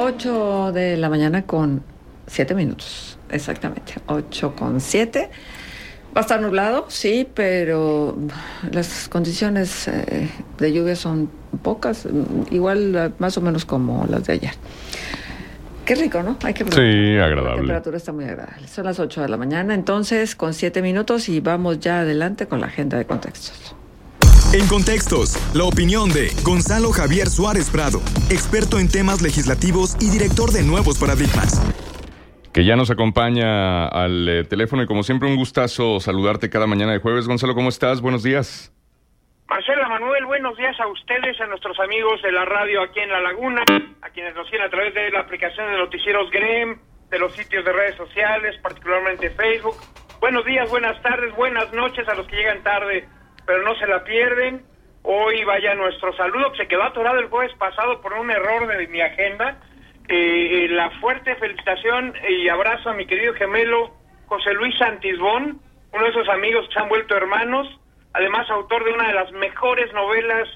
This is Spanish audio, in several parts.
8 de la mañana con 7 minutos, exactamente, 8:07. Va a estar nublado, sí, pero las condiciones de lluvia son pocas, igual más o menos como las de ayer. Qué rico, ¿no? Hay que probar. Sí, agradable. La temperatura está muy agradable. Son las 8 de la mañana, entonces, con 7 minutos, y vamos ya adelante con la agenda de contextos. En Contextos, la opinión de Gonzalo Javier Suárez Prado, experto en temas legislativos y director de Nuevos Paradigmas. Que ya nos acompaña al teléfono y como siempre un gustazo saludarte cada mañana de jueves. Gonzalo, ¿cómo estás? Buenos días. Marcela, Manuel, buenos días a ustedes, a nuestros amigos de la radio aquí en La Laguna, a quienes nos siguen a través de la aplicación de noticieros GREM, de los sitios de redes sociales, particularmente Facebook. Buenos días, buenas tardes, buenas noches a los que llegan tarde, pero no se la pierden. Hoy vaya nuestro saludo, que se quedó atorado el jueves pasado por un error de mi agenda. La fuerte felicitación y abrazo a mi querido gemelo José Luis Santisbón, uno de esos amigos que se han vuelto hermanos, además autor de una de las mejores novelas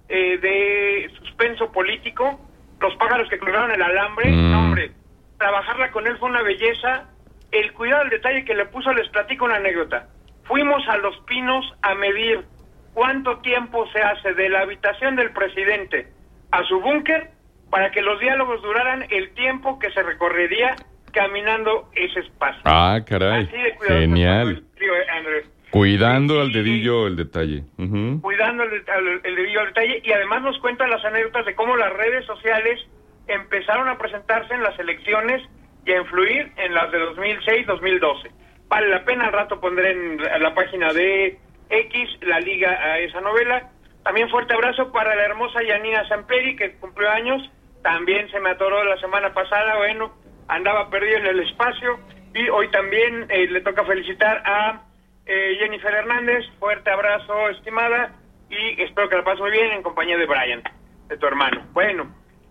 de suspenso político, Los pájaros que cruzaron el alambre. No, hombre, trabajarla con él fue una belleza. El cuidado del detalle que le puso, les platico una anécdota. Fuimos a Los Pinos a medir cuánto tiempo se hace de la habitación del presidente a su búnker para que los diálogos duraran el tiempo que se recorrería caminando ese espacio. Ah, caray, genial. Cuidando al Sí, dedillo el detalle. Uh-huh. Cuidando el dedillo al detalle, y además nos cuentan las anécdotas de cómo las redes sociales empezaron a presentarse en las elecciones y a influir en las de 2006-2012. Vale la pena, al rato pondré en la página de X la liga a esa novela. También fuerte abrazo para la hermosa Yanina Samperi, que cumplió años. También se me atoró la semana pasada, bueno, andaba perdido en el espacio. Y hoy también le toca felicitar a Jennifer Hernández. Fuerte abrazo, estimada, y espero que la pases muy bien en compañía de Brian, de tu hermano. Bueno,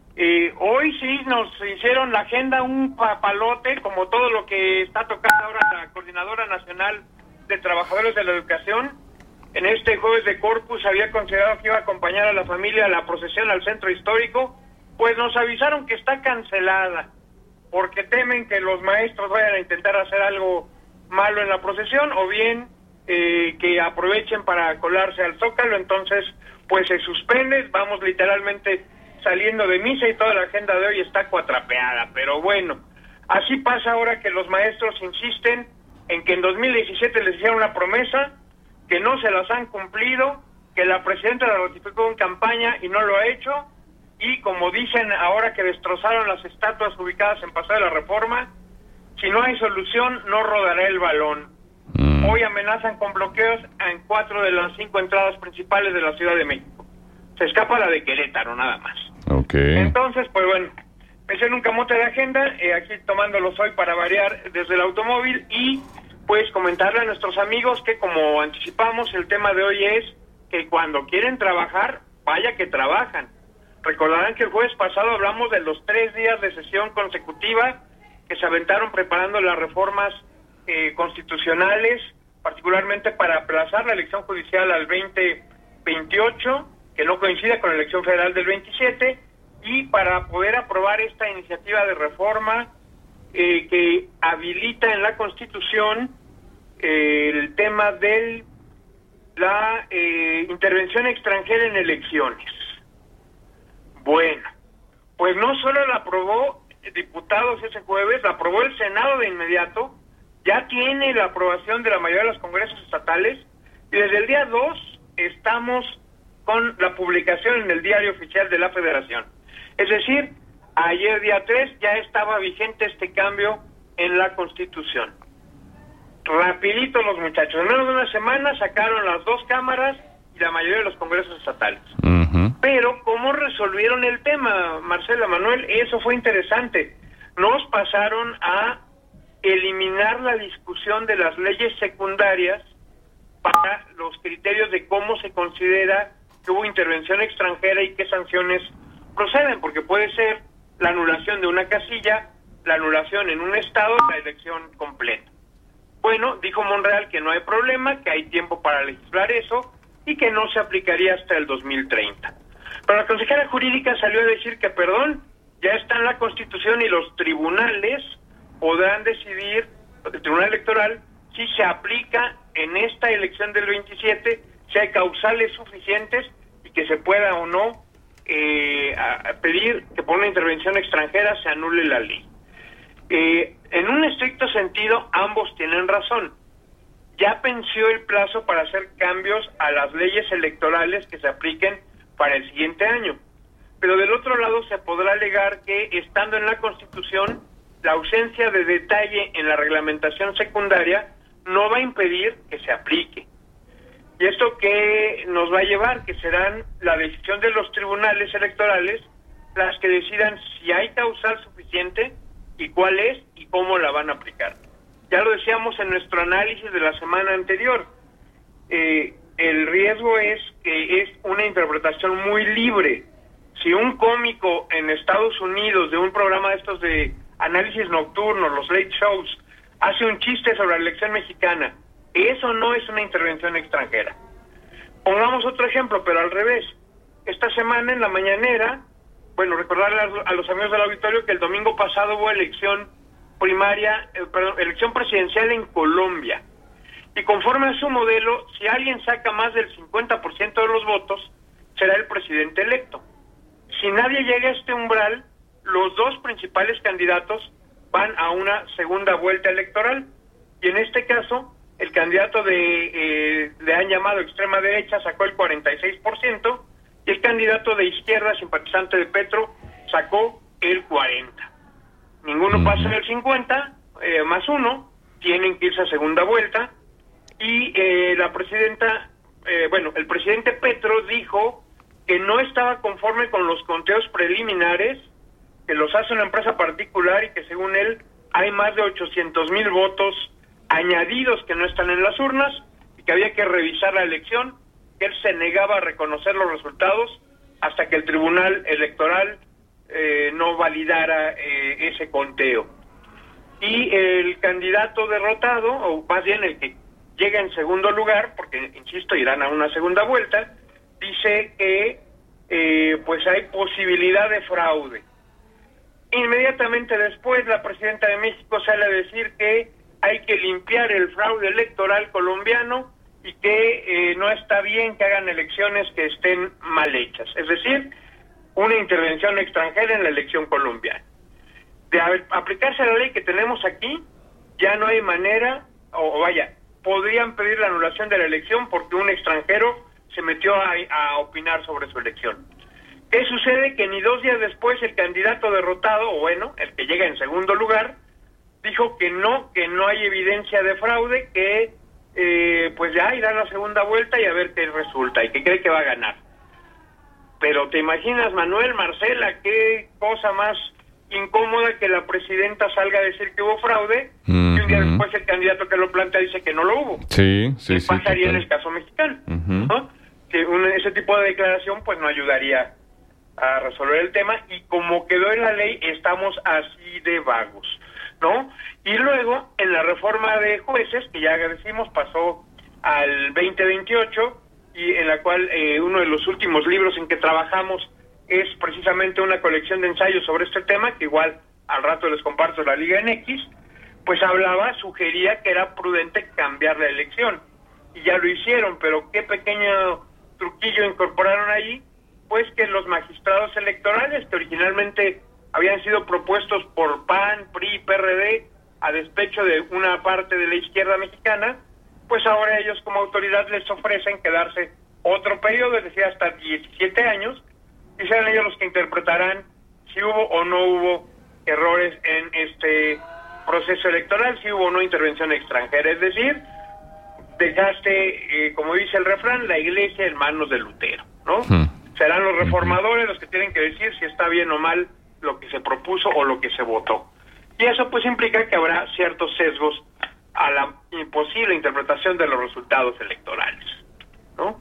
hoy sí nos hicieron la agenda un papalote, como todo lo que está tocando ahora la Coordinadora Nacional de Trabajadores de la Educación. En este jueves de Corpus había considerado que iba a acompañar a la familia a la procesión al centro histórico, pues nos avisaron que está cancelada, porque temen que los maestros vayan a intentar hacer algo malo en la procesión, o bien que aprovechen para colarse al Zócalo. Entonces pues se suspende, vamos literalmente saliendo de misa y toda la agenda de hoy está cuatrapeada. Pero bueno, así pasa ahora que los maestros insisten en que en 2017 les hicieron una promesa, que no se las han cumplido, que la presidenta la ratificó en campaña y no lo ha hecho, y como dicen ahora que destrozaron las estatuas ubicadas en Paseo de la Reforma, si no hay solución no rodará el balón. Hoy amenazan con bloqueos en 4 de las 5 entradas principales de la Ciudad de México. Se escapa la de Querétaro, nada más. Okay. Entonces, pues bueno, me hice un camote de agenda, aquí tomándolos hoy para variar desde el automóvil, y pues comentarle a nuestros amigos que, como anticipamos, el tema de hoy es que cuando quieren trabajar, vaya que trabajan. Recordarán que el jueves pasado hablamos de los 3 días de sesión consecutiva que se aventaron preparando las reformas constitucionales, particularmente para aplazar la elección judicial al 2028, que no coincida con la elección federal del 27, y para poder aprobar esta iniciativa de reforma que habilita en la Constitución el tema de la intervención extranjera en elecciones. Bueno, pues no solo la aprobó diputados ese jueves, la aprobó el Senado de inmediato, ya tiene la aprobación de la mayoría de los congresos estatales, y desde el día 2 estamos con la publicación en el Diario Oficial de la Federación. Es decir, ayer día 3 ya estaba vigente este cambio en la Constitución. Rapidito los muchachos, en menos de una semana sacaron las 2 cámaras y la mayoría de los congresos estatales. Uh-huh. Pero ¿cómo resolvieron el tema, Marcela, Manuel? Eso fue interesante. Nos pasaron a eliminar la discusión de las leyes secundarias para los criterios de cómo se considera que hubo intervención extranjera y qué sanciones proceden, porque puede ser la anulación de una casilla, la anulación en un estado, la elección completa. Bueno, dijo Monreal que no hay problema, que hay tiempo para legislar eso y que no se aplicaría hasta el 2030. Pero la consejera jurídica salió a decir que, perdón, ya está en la Constitución y los tribunales podrán decidir, el Tribunal Electoral, si se aplica en esta elección del 27, si hay causales suficientes y que se pueda o no pedir que por una intervención extranjera se anule la ley. En un estricto sentido, ambos tienen razón. Ya venció el plazo para hacer cambios a las leyes electorales que se apliquen para el siguiente año. Pero del otro lado se podrá alegar que, estando en la Constitución, la ausencia de detalle en la reglamentación secundaria no va a impedir que se aplique. ¿Y esto qué nos va a llevar? Que serán la decisión de los tribunales electorales las que decidan si hay causal suficiente y cuál es y cómo la van a aplicar. Ya lo decíamos en nuestro análisis de la semana anterior. El riesgo es que es una interpretación muy libre. Si un cómico en Estados Unidos de un programa de estos de análisis nocturno, los late shows, hace un chiste sobre la elección mexicana, eso no es una intervención extranjera. Pongamos otro ejemplo, pero al revés. Esta semana en la mañanera, recordarle a los amigos del auditorio que el domingo pasado hubo elección presidencial en Colombia. Y conforme a su modelo, si alguien saca más del 50% de los votos, será el presidente electo. Si nadie llega a este umbral, los dos principales candidatos van a una segunda vuelta electoral. Y en este caso, el candidato le han llamado extrema derecha, sacó el 46%, y el candidato de izquierda, simpatizante de Petro, sacó el 40%. Ninguno pasa del 50, más uno, tienen que irse a segunda vuelta, y el presidente Petro dijo que no estaba conforme con los conteos preliminares, que los hace una empresa particular y que según él hay más de 800,000 votos añadidos que no están en las urnas y que había que revisar la elección, que él se negaba a reconocer los resultados hasta que el Tribunal Electoral no validara ese conteo. Y el candidato derrotado, o más bien el que llega en segundo lugar, porque insisto, irán a una segunda vuelta, dice que hay posibilidad de fraude. Inmediatamente después la presidenta de México sale a decir que hay que limpiar el fraude electoral colombiano y que no está bien que hagan elecciones que estén mal hechas. Es decir, una intervención extranjera en la elección colombiana. De aplicarse la ley que tenemos aquí, ya no hay manera, podrían pedir la anulación de la elección porque un extranjero se metió a opinar sobre su elección. ¿Qué sucede? Que ni 2 días después el candidato derrotado, el que llega en segundo lugar, dijo que no hay evidencia de fraude, que ya irá a la segunda vuelta y a ver qué resulta, y que cree que va a ganar. Pero te imaginas, Manuel, Marcela, qué cosa más incómoda que la presidenta salga a decir que hubo fraude, y un día después el candidato que lo plantea dice que no lo hubo. Sí. ¿Qué pasaría en el caso mexicano? ¿No? Que ese tipo de declaración no ayudaría a resolver el tema, y como quedó en la ley, estamos así de vagos, ¿no? Y luego, en la reforma de jueces, que ya decimos pasó al 2028, y en la cual uno de los últimos libros en que trabajamos es precisamente una colección de ensayos sobre este tema, que igual al rato les comparto la Liga MX, sugería que era prudente cambiar la elección, y ya lo hicieron, pero qué pequeño truquillo incorporaron ahí, que los magistrados electorales, que originalmente habían sido propuestos por PAN, PRI, PRD, a despecho de una parte de la izquierda mexicana, ahora ellos como autoridad les ofrecen quedarse otro periodo, es decir, hasta 17 años, y serán ellos los que interpretarán si hubo o no hubo errores en este proceso electoral, si hubo o no intervención extranjera. Es decir, dejaste, como dice el refrán, la iglesia en manos de Lutero, ¿no? Serán los reformadores los que tienen que decir si está bien o mal lo que se propuso o lo que se votó. Y eso implica que habrá ciertos sesgos a la imposible interpretación de los resultados electorales, ¿no?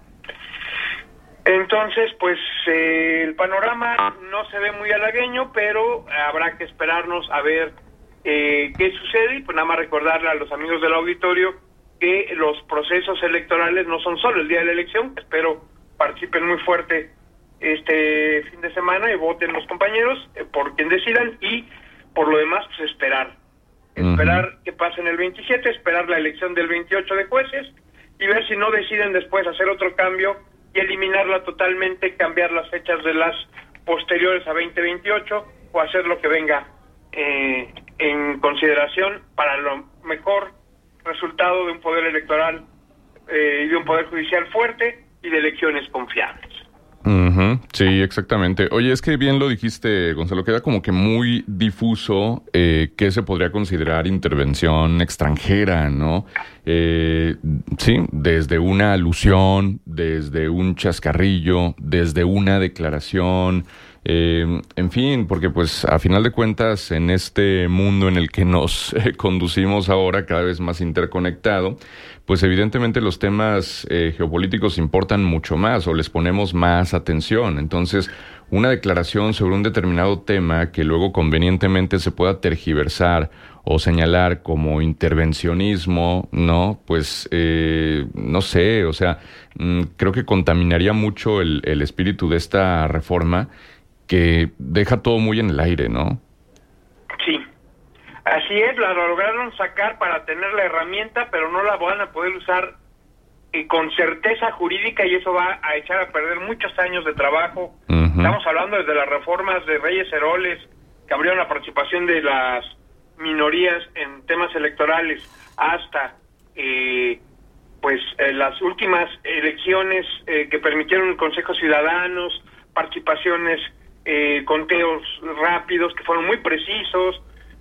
Entonces, el panorama no se ve muy halagüeño, pero habrá que esperarnos a ver qué sucede, y nada más recordarle a los amigos del auditorio que los procesos electorales no son solo el día de la elección, espero participen muy fuerte este fin de semana y voten los compañeros por quien decidan, y por lo demás pues esperar que pasen el 27, esperar la elección del 28 de jueces y ver si no deciden después hacer otro cambio y eliminarla totalmente, cambiar las fechas de las posteriores a 2028 o hacer lo que venga en consideración para lo mejor resultado de un poder electoral y de un poder judicial fuerte y de elecciones confiables. Sí, exactamente. Oye, es que bien lo dijiste, Gonzalo, queda como que muy difuso qué se podría considerar intervención extranjera, ¿no? Sí, desde una alusión, desde un chascarrillo, desde una declaración, en fin, porque pues a final de cuentas en este mundo en el que nos conducimos ahora, cada vez más interconectado, pues evidentemente los temas geopolíticos importan mucho más o les ponemos más atención. Entonces, una declaración sobre un determinado tema que luego convenientemente se pueda tergiversar o señalar como intervencionismo, ¿no? Pues, no sé, o sea, creo que contaminaría mucho el espíritu de esta reforma que deja todo muy en el aire, ¿no? Sí. Así es, la lograron sacar para tener la herramienta, pero no la van a poder usar con certeza jurídica y eso va a echar a perder muchos años de trabajo. Estamos hablando desde las reformas de Reyes Heroles, que abrieron la participación de las minorías en temas electorales, hasta las últimas elecciones que permitieron consejos ciudadanos, participaciones, conteos rápidos que fueron muy precisos,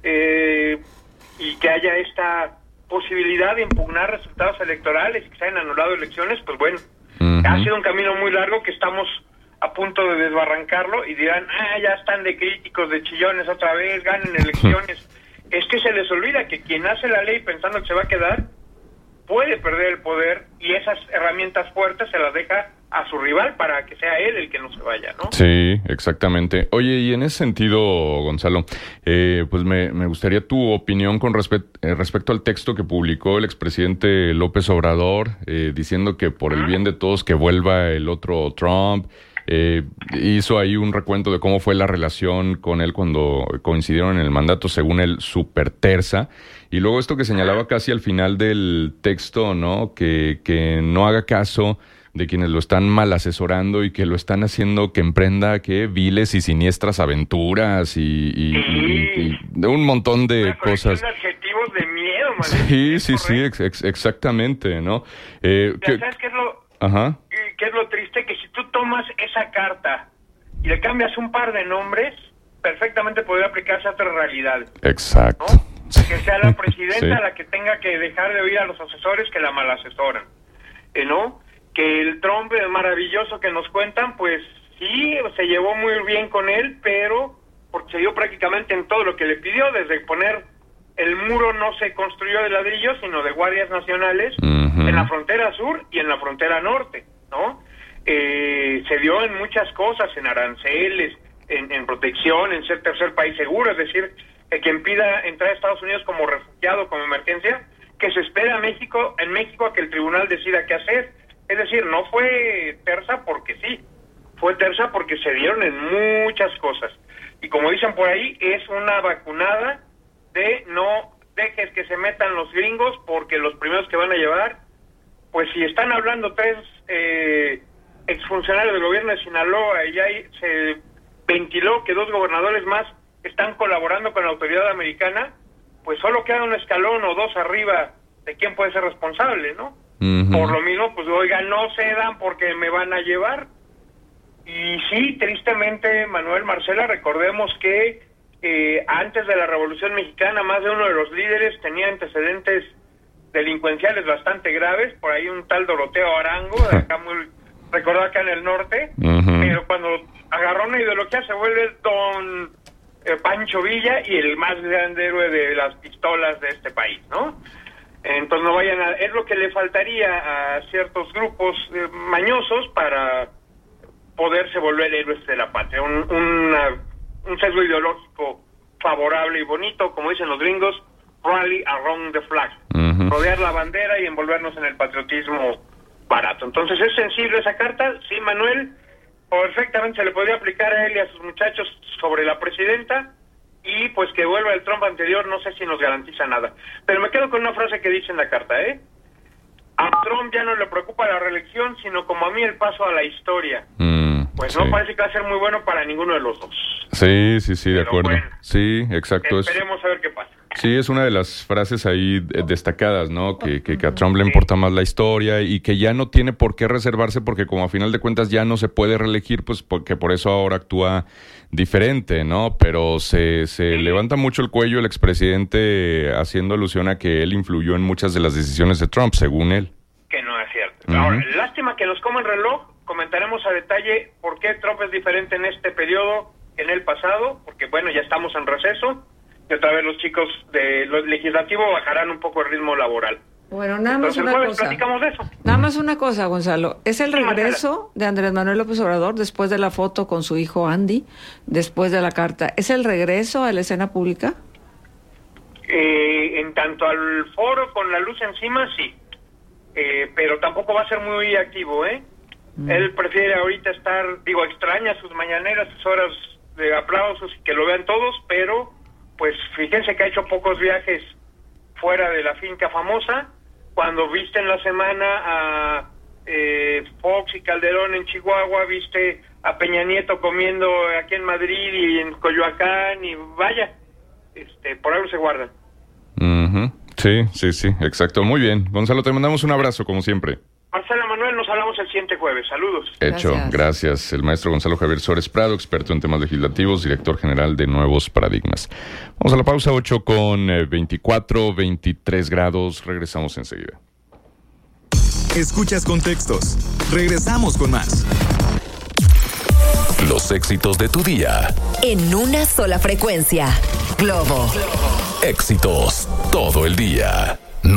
y que haya esta posibilidad de impugnar resultados electorales y que se hayan anulado elecciones, pues bueno, ha sido un camino muy largo que estamos a punto de desbarrancarlo y dirán, ya están de críticos, de chillones otra vez, ganen elecciones. Es que se les olvida que quien hace la ley pensando que se va a quedar, puede perder el poder y esas herramientas fuertes se las deja a su rival para que sea él el que no se vaya, ¿no? Sí, exactamente. Oye, y en ese sentido, Gonzalo, pues me gustaría tu opinión con respecto al texto que publicó el expresidente López Obrador, diciendo que por el bien de todos que vuelva el otro Trump. Hizo ahí un recuento de cómo fue la relación con él cuando coincidieron en el mandato, según él, súper tersa. Y luego esto que señalaba casi al final del texto, ¿no? Que no haga caso de quienes lo están mal asesorando y que lo están haciendo que emprenda viles y siniestras aventuras y un montón de cosas. De adjetivos de miedo, man. Sí, exactamente, ¿no? ¿Sabes qué es lo? Ajá. ¿Qué es lo triste? Que si tú tomas esa carta y le cambias un par de nombres, perfectamente podría aplicarse a otras realidades. Exacto. ¿No? Que sea la presidenta Sí. la que tenga que dejar de oír a los asesores que la malasesoran, ¿no? Que el Trump maravilloso que nos cuentan, pues sí, se llevó muy bien con él, pero porque se dio prácticamente en todo lo que le pidió, desde poner el muro no se construyó de ladrillos, sino de guardias nacionales en la frontera sur y en la frontera norte, ¿no? Se dio en muchas cosas, en aranceles, en protección, en ser tercer país seguro, es decir, que quien pida entrar a Estados Unidos como refugiado, como emergencia, que se espera en México a que el tribunal decida qué hacer. Es decir, no fue tersa porque sí, fue tersa porque se dieron en muchas cosas. Y como dicen por ahí, es una vacunada de no dejes que se metan los gringos porque los primeros que van a llevar, pues si están hablando tres exfuncionarios del gobierno de Sinaloa y ahí se ventiló que 2 gobernadores más están colaborando con la autoridad americana, pues solo queda un escalón o 2 arriba de quién puede ser responsable, ¿no? Por lo mismo, pues oiga, no cedan porque me van a llevar. Y sí, tristemente, Manuel, Marcela, recordemos que antes de la Revolución Mexicana, más de uno de los líderes tenía antecedentes delincuenciales bastante graves, por ahí un tal Doroteo Arango, de acá muy recordado acá en el norte, pero cuando agarró una ideología se vuelve don Pancho Villa y el más grande héroe de las pistolas de este país, ¿no? Entonces no vayan es lo que le faltaría a ciertos grupos mañosos para poderse volver héroes de la patria, un sesgo ideológico favorable y bonito, como dicen los gringos, rally around the flag, rodear la bandera y envolvernos en el patriotismo barato. Entonces es sensible esa carta, sí, Manuel, perfectamente se le podría aplicar a él y a sus muchachos sobre la presidenta, y pues que vuelva el Trump anterior, no sé si nos garantiza nada. Pero me quedo con una frase que dice en la carta, a Trump ya no le preocupa la reelección, sino como a mí el paso a la historia. Pues sí. No parece que va a ser muy bueno para ninguno de los dos. Sí, de pero acuerdo. Bueno, sí, exacto. Esperemos a ver qué pasa. Sí, es una de las frases ahí destacadas, ¿no? Que a Trump le importa más la historia y que ya no tiene por qué reservarse porque como a final de cuentas ya no se puede reelegir, pues porque por eso ahora actúa diferente, ¿no? Pero se levanta mucho el cuello el expresidente haciendo alusión a que él influyó en muchas de las decisiones de Trump, según él. Que no es cierto. Ahora, lástima que nos coma el reloj. Comentaremos a detalle por qué Trump es diferente en este periodo, en el pasado, porque bueno, ya estamos en receso. Y otra vez los chicos de los legislativos bajarán un poco el ritmo laboral. Bueno, nada más una cosa. Platicamos de eso. Nada más una cosa, Gonzalo. ¿Es el regreso de Andrés Manuel López Obrador después de la foto con su hijo Andy, después de la carta? ¿Es el regreso a la escena pública? En tanto al foro con la luz encima, sí. Pero tampoco va a ser muy activo, Él prefiere ahorita extraña sus mañaneras, sus horas de aplausos y que lo vean todos, pero pues fíjense que ha hecho pocos viajes fuera de la finca famosa. Cuando viste en la semana a Fox y Calderón en Chihuahua, viste a Peña Nieto comiendo aquí en Madrid y en Coyoacán, y vaya, por algo se guardan. Sí, exacto. Muy bien. Gonzalo, te mandamos un abrazo, como siempre. Marcela, Manuel, nos hablamos el siguiente jueves. Saludos. Hecho, gracias. El maestro Gonzalo Javier Suárez Prado, experto en temas legislativos, director general de Nuevos Paradigmas. Vamos a la pausa, 8:24, 23 grados. Regresamos enseguida. Escuchas Contextos. Regresamos con más. Los éxitos de tu día. En una sola frecuencia. Globo. Éxitos todo el día.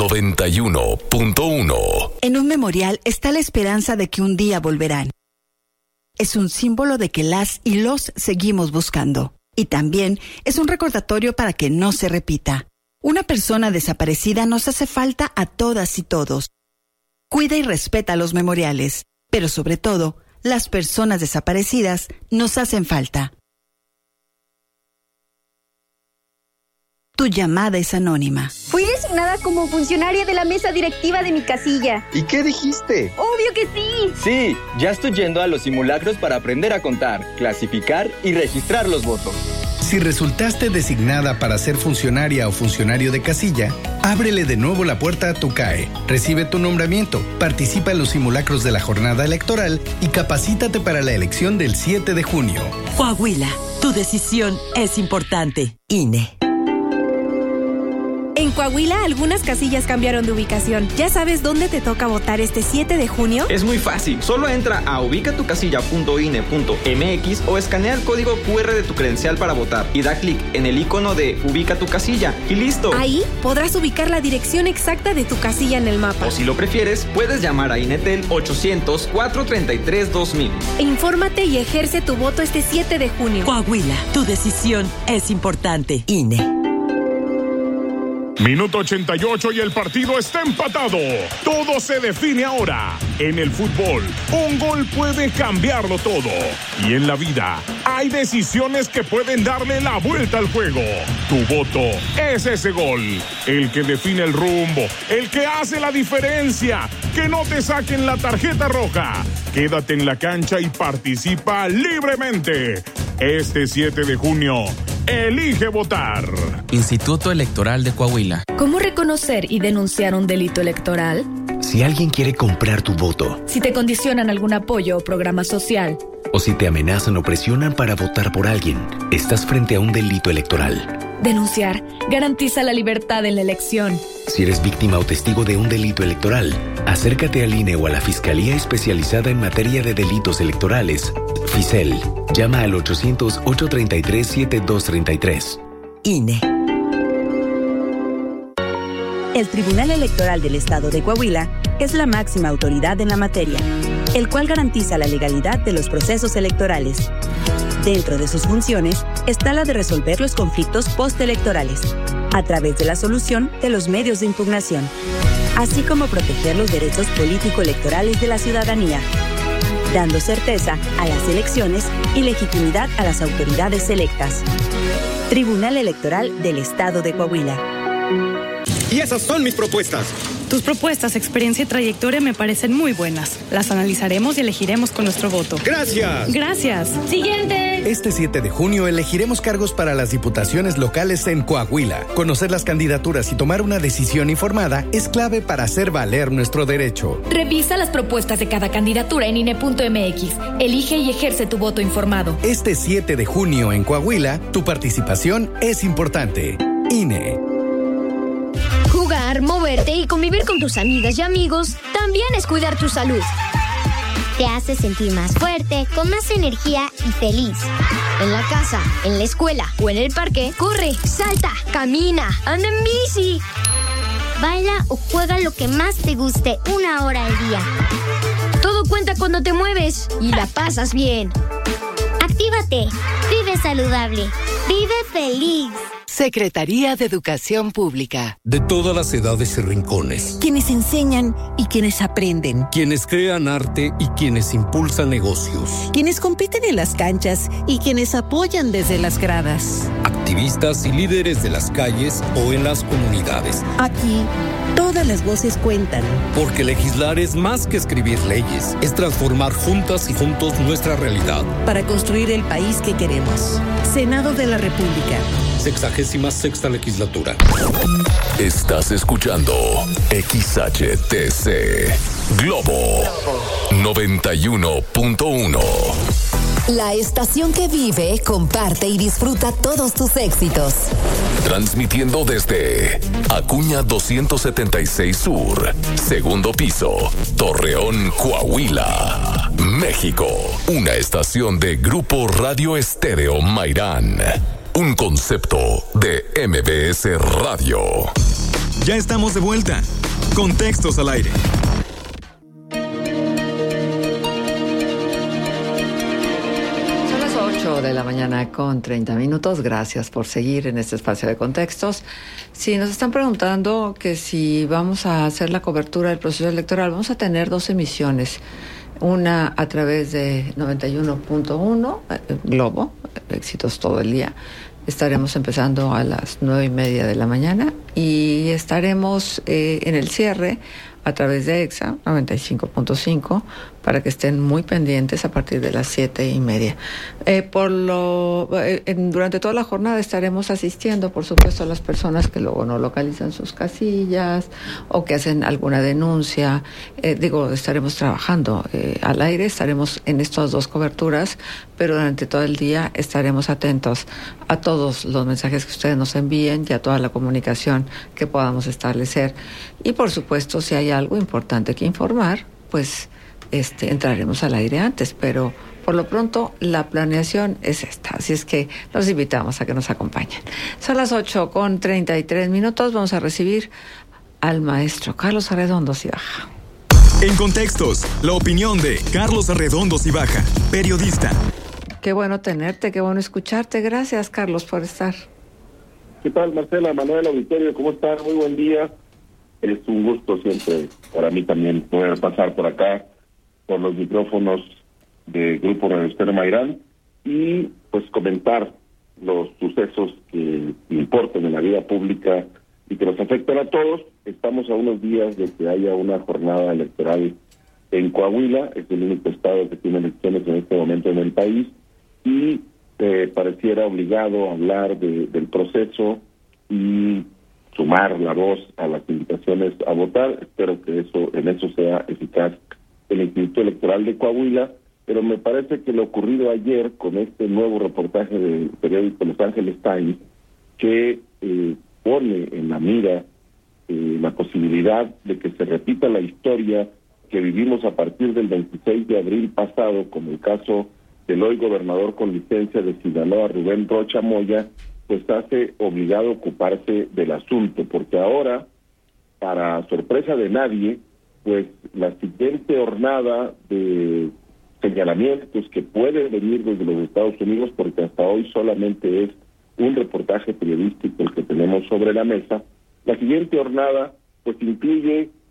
91.1. En un memorial está la esperanza de que un día volverán. Es un símbolo de que las y los seguimos buscando. Y también es un recordatorio para que no se repita. Una persona desaparecida nos hace falta a todas y todos. Cuida y respeta los memoriales, pero sobre todo, las personas desaparecidas nos hacen falta. Tu llamada es anónima. Fui designada como funcionaria de la mesa directiva de mi casilla. ¿Y qué dijiste? ¡Obvio que sí! Sí, ya estoy yendo a los simulacros para aprender a contar, clasificar y registrar los votos. Si resultaste designada para ser funcionaria o funcionario de casilla, ábrele de nuevo la puerta a tu CAE, recibe tu nombramiento, participa en los simulacros de la jornada electoral y capacítate para la elección del 7 de junio. Coahuila, tu decisión es importante. INE. En Coahuila, algunas casillas cambiaron de ubicación. ¿Ya sabes dónde te toca votar este 7 de junio? Es muy fácil. Solo entra a ubicatucasilla.ine.mx o escanea el código QR de tu credencial para votar y da clic en el icono de Ubica tu casilla y listo. Ahí podrás ubicar la dirección exacta de tu casilla en el mapa. O si lo prefieres, puedes llamar a Inetel 800-433-2000. Infórmate y ejerce tu voto este 7 de junio. Coahuila, tu decisión es importante. INE. Minuto 88 y el partido está empatado. Todo se define ahora. En el fútbol, un gol puede cambiarlo todo. Y en la vida, hay decisiones que pueden darle la vuelta al juego. Tu voto es ese gol. El que define el rumbo. El que hace la diferencia. Que no te saquen la tarjeta roja. Quédate en la cancha y participa libremente. Este 7 de junio, elige votar. Instituto Electoral de Coahuila. ¿Cómo reconocer y denunciar un delito electoral? Si alguien quiere comprar tu voto. Si te condicionan algún apoyo o programa social. O si te amenazan o presionan para votar por alguien, estás frente a un delito electoral. Denunciar garantiza la libertad en la elección. Si eres víctima o testigo de un delito electoral, acércate al INE o a la Fiscalía Especializada en Materia de Delitos Electorales, FICEL. Llama al 800-833-7233. INE. El Tribunal Electoral del Estado de Coahuila es la máxima autoridad en la materia, el cual garantiza la legalidad de los procesos electorales. Dentro de sus funciones está la de resolver los conflictos postelectorales, a través de la solución de los medios de impugnación, así como proteger los derechos político-electorales de la ciudadanía. dando certeza a las elecciones y legitimidad a las autoridades electas. Tribunal Electoral del Estado de Coahuila. Y esas son mis propuestas. Tus propuestas, experiencia y trayectoria me parecen muy buenas. Las analizaremos y elegiremos con nuestro voto. ¡Gracias! ¡Gracias! ¡Siguiente! Este 7 de junio elegiremos cargos para las diputaciones locales en Coahuila. Conocer las candidaturas y tomar una decisión informada es clave para hacer valer nuestro derecho. Revisa las propuestas de cada candidatura en INE.mx. Elige y ejerce tu voto informado. Este 7 de junio en Coahuila, tu participación es importante. INE. Jugar, moverte y convivir con tus amigas y amigos también es cuidar tu salud. Te hace sentir más fuerte, con más energía y feliz. En la casa, en la escuela o en el parque, corre, salta, camina, anda en bici. Baila o juega lo que más te guste 1 hora al día. Todo cuenta cuando te mueves y la pasas bien. Actívate, vive saludable, vive feliz. Secretaría de Educación Pública. De todas las edades y rincones. Quienes enseñan y quienes aprenden. Quienes crean arte y quienes impulsan negocios. Quienes compiten en las canchas y quienes apoyan desde las gradas. Activistas y líderes de las calles o en las comunidades. Aquí, todas las voces cuentan. Porque legislar es más que escribir leyes. Es transformar juntas y juntos nuestra realidad. Para construir el país que queremos. Senado de la República. 66ª legislatura. Estás escuchando XHTC Globo 91.1. La estación que vive, comparte y disfruta todos tus éxitos. Transmitiendo desde Acuña 276 Sur, segundo piso, Torreón, Coahuila, México. Una estación de Grupo Radio Estéreo Mairán. Un concepto de MBS Radio. Ya estamos de vuelta. Contextos al aire. Son las 8 de la mañana con 30 minutos. Gracias por seguir en este espacio de contextos. Si nos están preguntando que si vamos a hacer la cobertura del proceso electoral, vamos a tener 2 emisiones. Una a través de 91.1, Globo, éxitos todo el día. Estaremos empezando a las 9:30 de la mañana y estaremos en el cierre a través de EXA 95.5 para que estén muy pendientes a partir de las 7:30. Durante toda la jornada estaremos asistiendo, por supuesto, a las personas que luego no localizan sus casillas o que hacen alguna denuncia. Estaremos trabajando al aire, estaremos en estas 2 coberturas, pero durante todo el día estaremos atentos a todos los mensajes que ustedes nos envíen y a toda la comunicación que podamos establecer. Y por supuesto, si hay algo importante que informar, pues entraremos al aire antes, pero por lo pronto la planeación es esta, así es que los invitamos a que nos acompañen. Son las 8:33. Vamos a recibir al maestro Carlos Arredondo Cibaja. En Contextos, la opinión de Carlos Arredondo Cibaja, periodista. Qué bueno tenerte, qué bueno escucharte. Gracias, Carlos, por estar. ¿Qué tal, Marcela, Manuel Auditorio? ¿Cómo están? Muy buen día. Es un gusto siempre para mí también poder pasar por acá, por los micrófonos de Grupo Radio Estéreo Mairán y pues comentar los sucesos que importan en la vida pública y que nos afectan a todos. Estamos a unos días de que haya una jornada electoral en Coahuila, es el único estado que tiene elecciones en este momento en el país y pareciera obligado a hablar del proceso y sumar la voz a las invitaciones a votar. Espero que en eso sea eficaz el Instituto Electoral de Coahuila, pero me parece que lo ocurrido ayer con este nuevo reportaje del periódico Los Angeles Times, que pone en la mira la posibilidad de que se repita la historia que vivimos a partir del 26 de abril pasado, con el caso del hoy gobernador con licencia de Sinaloa, Rubén Rocha Moya, pues hace obligado a ocuparse del asunto, porque ahora, para sorpresa de nadie, pues la siguiente hornada de señalamientos que pueden venir desde los Estados Unidos, porque hasta hoy solamente es un reportaje periodístico el que tenemos sobre la mesa, la siguiente hornada pues incluye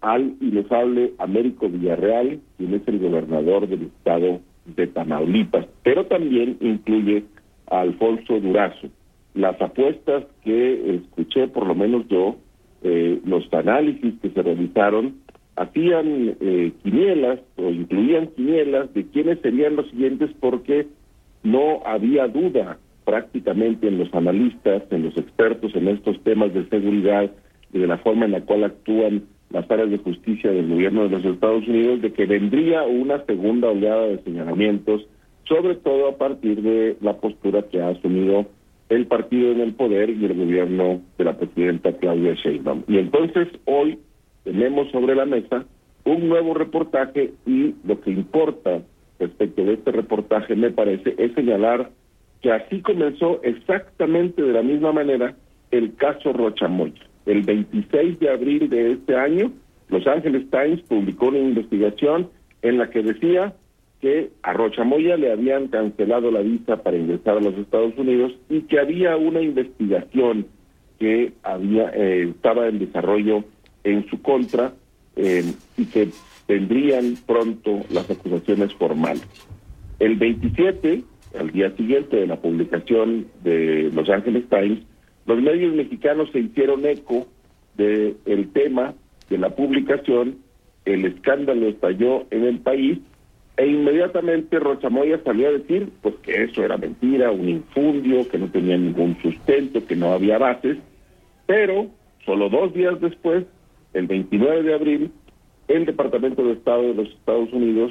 al inefable Américo Villarreal, quien es el gobernador del estado de Tamaulipas, pero también incluye a Alfonso Durazo. Las apuestas que escuché, por lo menos yo, los análisis que se realizaron, hacían quinielas o incluían quinielas de quiénes serían los siguientes, porque no había duda prácticamente en los analistas, en los expertos en estos temas de seguridad y de la forma en la cual actúan las áreas de justicia del gobierno de los Estados Unidos, de que vendría una segunda oleada de señalamientos, sobre todo a partir de la postura que ha asumido el partido en el poder y el gobierno de la presidenta Claudia Sheinbaum. Y entonces hoy tenemos sobre la mesa un nuevo reportaje, y lo que importa respecto de este reportaje, me parece, es señalar que así comenzó exactamente de la misma manera el caso Rocha Moya. El 26 de abril de este año, Los Angeles Times publicó una investigación en la que decía que a Rocha Moya le habían cancelado la visa para ingresar a los Estados Unidos y que había una investigación que estaba en desarrollo en su contra, y que tendrían pronto las acusaciones formales. El 27, al día siguiente de la publicación de Los Angeles Times, los medios mexicanos se hicieron eco del tema de la publicación, el escándalo estalló en el país, e inmediatamente Rocha Moya salió a decir pues que eso era mentira, un infundio, que no tenía ningún sustento, que no había bases, pero solo 2 días después, el 29 de abril, el Departamento de Estado de los Estados Unidos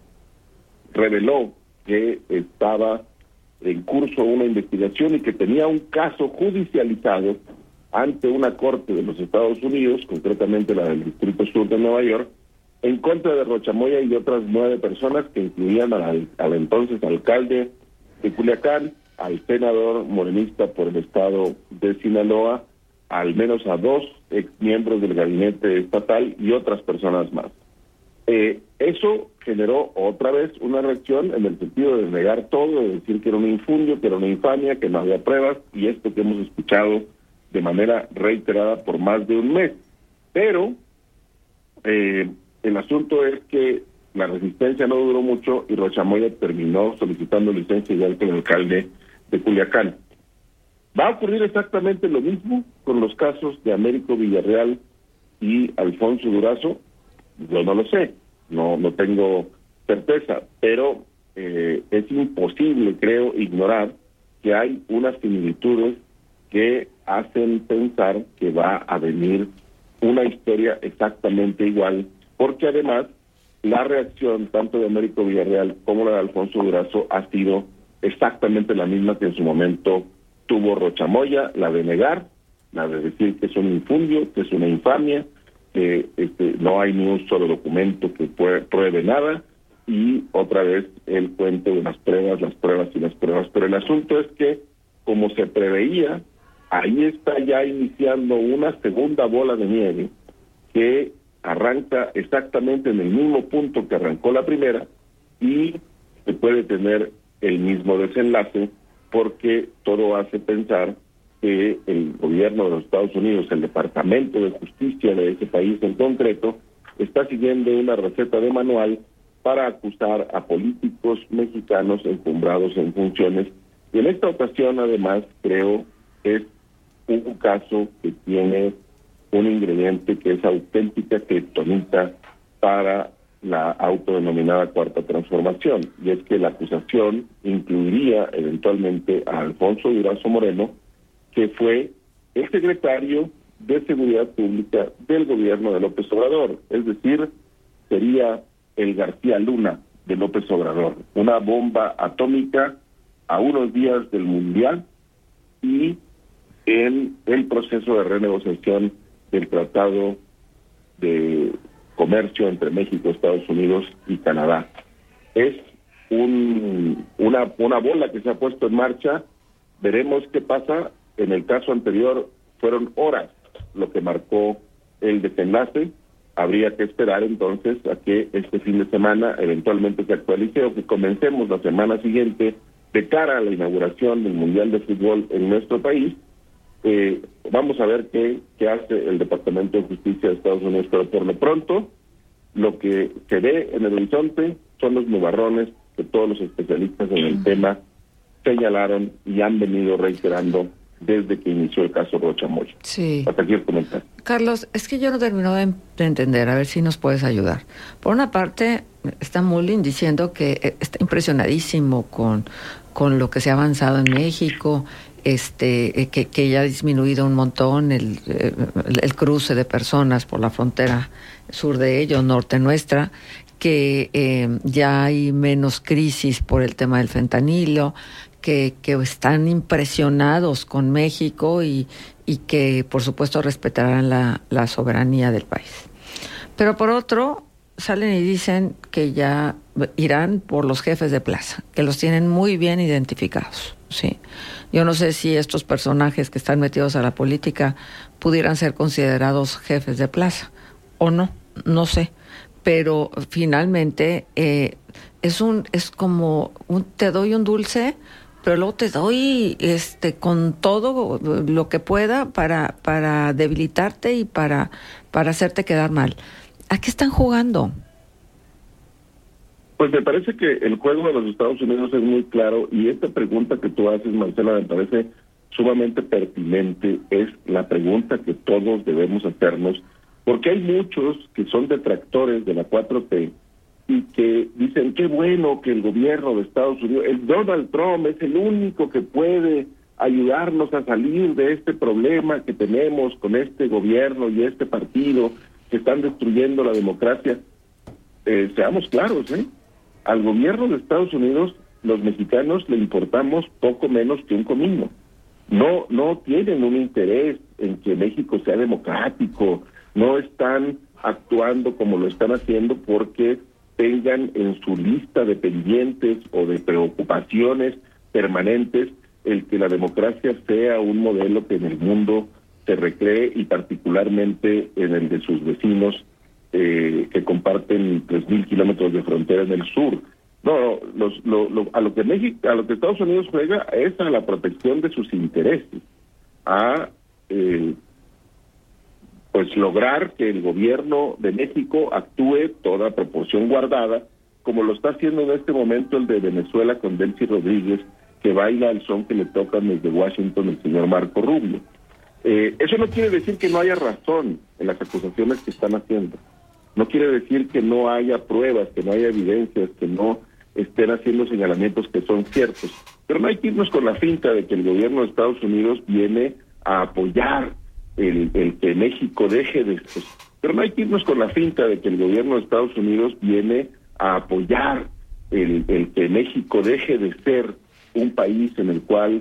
reveló que estaba en curso una investigación y que tenía un caso judicializado ante una corte de los Estados Unidos, concretamente la del Distrito Sur de Nueva York, en contra de Rocha Moya y de otras 9 personas que incluían al entonces alcalde de Culiacán, al senador morenista por el estado de Sinaloa, al menos a 2 exmiembros del gabinete estatal y otras personas más. Eso generó otra vez una reacción en el sentido de negar todo, de decir que era un infundio, que era una infamia, que no había pruebas, y esto que hemos escuchado de manera reiterada por más de un mes. Pero el asunto es que la resistencia no duró mucho y Rocha Moya terminó solicitando licencia igual que el alcalde de Culiacán. ¿Va a ocurrir exactamente lo mismo con los casos de Américo Villarreal y Alfonso Durazo? Yo no lo sé, no tengo certeza, pero es imposible, creo, ignorar que hay unas similitudes que hacen pensar que va a venir una historia exactamente igual, porque además la reacción tanto de Américo Villarreal como la de Alfonso Durazo ha sido exactamente la misma que en su momento tuvo Rocha Moya, la de negar, la de decir que es un infundio, que es una infamia, que no hay ni un solo documento que pruebe nada, y otra vez el cuento de las pruebas y las pruebas. Pero el asunto es que, como se preveía, ahí está ya iniciando una segunda bola de nieve que arranca exactamente en el mismo punto que arrancó la primera y se puede tener el mismo desenlace, porque todo hace pensar que el gobierno de los Estados Unidos, el Departamento de Justicia de ese país en concreto, está siguiendo una receta de manual para acusar a políticos mexicanos encumbrados en funciones. Y en esta ocasión, además, creo es un caso que tiene un ingrediente que es auténtica kriptonita para la autodenominada Cuarta Transformación, y es que la acusación incluiría eventualmente a Alfonso Durazo Moreno, que fue el secretario de Seguridad Pública del gobierno de López Obrador, es decir, sería el García Luna de López Obrador, una bomba atómica a unos días del Mundial y en el proceso de renegociación del Tratado de Comercio entre México, Estados Unidos y Canadá. Es una bola que se ha puesto en marcha. Veremos qué pasa. En el caso anterior fueron horas lo que marcó el desenlace. Habría que esperar entonces a que este fin de semana eventualmente se actualice o que comencemos la semana siguiente de cara a la inauguración del Mundial de Fútbol en nuestro país, Vamos a ver qué hace el Departamento de Justicia de Estados Unidos, pero por lo pronto lo que se ve en el horizonte son los nubarrones que todos los especialistas en el tema señalaron y han venido reiterando desde que inició el caso Rocha Moya. Sí. Hasta aquí el comentario. Carlos, es que yo no termino de entender, a ver si nos puedes ayudar. Por una parte, está Mullin diciendo que está impresionadísimo con lo que se ha avanzado en México, que ya ha disminuido un montón el cruce de personas por la frontera sur de ellos, norte nuestra, que ya hay menos crisis por el tema del fentanilo, que están impresionados con México y que por supuesto respetarán la soberanía del país. Pero por otro, salen y dicen que ya irán por los jefes de plaza, que los tienen muy bien identificados, ¿sí? Yo no sé si estos personajes que están metidos a la política pudieran ser considerados jefes de plaza o no, no sé. Pero finalmente es como te doy un dulce, pero luego te doy con todo lo que pueda para debilitarte y para hacerte quedar mal. ¿A qué están jugando? Pues me parece que el juego de los Estados Unidos es muy claro, y esta pregunta que tú haces, Marcela, me parece sumamente pertinente. Es la pregunta que todos debemos hacernos, porque hay muchos que son detractores de la 4T y que dicen qué bueno que el gobierno de Estados Unidos, el Donald Trump es el único que puede ayudarnos a salir de este problema que tenemos con este gobierno y este partido que están destruyendo la democracia. Seamos claros, al gobierno de Estados Unidos los mexicanos le importamos poco menos que un comino. No tienen un interés en que México sea democrático, no están actuando como lo están haciendo porque tengan en su lista de pendientes o de preocupaciones permanentes el que la democracia sea un modelo que en el mundo se recree, y particularmente en el de sus vecinos que comparten 3,000 kilómetros de frontera en el sur. No, a lo que Estados Unidos juega es a la protección de sus intereses, a pues lograr que el gobierno de México actúe toda proporción guardada, como lo está haciendo en este momento el de Venezuela con Delcy Rodríguez, que baila al son que le tocan desde Washington el señor Marco Rubio. Eso no quiere decir que no haya razón en las acusaciones que están haciendo. No quiere decir que no haya pruebas, que no haya evidencias, que no estén haciendo señalamientos que son ciertos. Pero no hay que irnos con la finta de que el gobierno de Estados Unidos viene a apoyar el que México deje de... Pero no hay que irnos con la finta de que el gobierno de Estados Unidos viene a apoyar el que México deje de ser un país en el cual